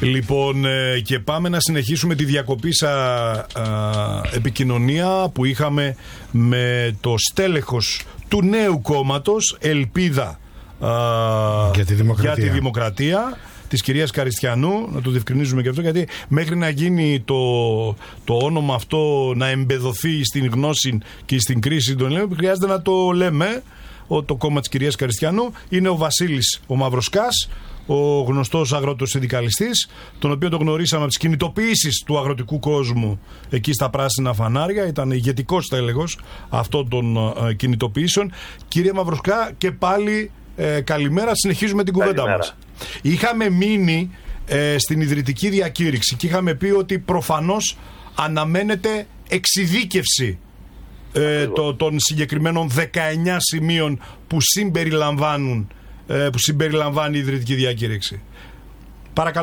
Λοιπόν, και πάμε να συνεχίσουμε τη διακοπήσα επικοινωνία που είχαμε με το στέλεχος του νέου κόμματος Ελπίδα για τη Δημοκρατία της κυρίας Καριστιανού. Να το διευκρινίζουμε και αυτό, γιατί μέχρι να γίνει το όνομα αυτό να εμπεδοθεί στην γνώση και στην κρίση των Ελλήνων, χρειάζεται να το λέμε. Το κόμμα της κυρίας Καριστιανού είναι ο Βασίλης ο Μαυροσκάς, ο γνωστός αγρότος συνδικαλιστής, τον οποίο το γνωρίσαμε από τις κινητοποιήσεις του αγροτικού κόσμου εκεί στα πράσινα φανάρια. Ήταν ηγετικός τέλεχος αυτών των κινητοποιήσεων. Κύριε Μαυροσκά, και πάλι καλημέρα, συνεχίζουμε την κουβέντα μας. Είχαμε μείνει στην ιδρυτική διακήρυξη και είχαμε πει ότι προφανώς αναμένεται εξειδίκευση των συγκεκριμένων 19 σημείων που συμπεριλαμβάνει η ιδρυτική διακήρυξη. Παρακαλώ.